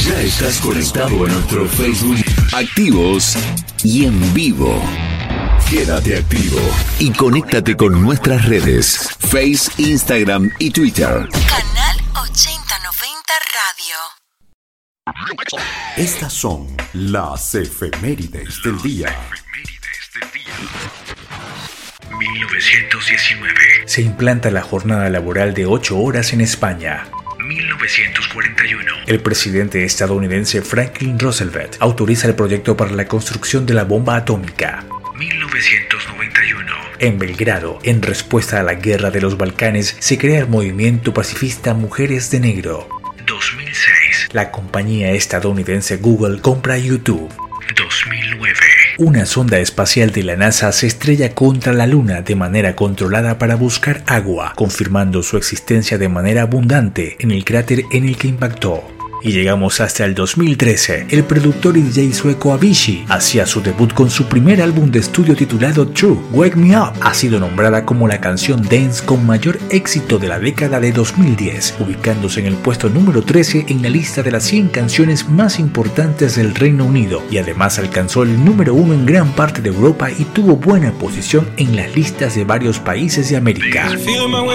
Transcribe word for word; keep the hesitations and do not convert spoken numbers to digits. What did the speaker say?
Ya estás conectado a nuestro Facebook. Activos y en vivo. Quédate activo y conéctate con nuestras redes. Face, Instagram y Twitter. Canal ochenta noventa Radio. Estas son las efemérides del día. mil novecientos diecinueve. Se implanta la jornada laboral de ocho horas en España. mil novecientos cuarenta y uno. El presidente estadounidense Franklin Roosevelt autoriza el proyecto para la construcción de la bomba atómica. mil novecientos noventa y uno. En Belgrado, en respuesta a la guerra de los Balcanes, se crea el movimiento pacifista Mujeres de Negro. dos mil seis. La compañía estadounidense Google compra YouTube. dos mil nueve. Una sonda espacial de la NASA se estrella contra la Luna de manera controlada para buscar agua, confirmando su existencia de manera abundante en el cráter en el que impactó. Y llegamos hasta el dos mil trece. El productor y D J sueco Avicii hacía su debut con su primer álbum de estudio titulado True. Wake Me Up ha sido nombrada como la canción dance con mayor éxito de la década de dos mil diez, ubicándose en el puesto número trece en la lista de las cien canciones más importantes del Reino Unido, y además alcanzó el número uno en gran parte de Europa y tuvo buena posición en las listas de varios países de América.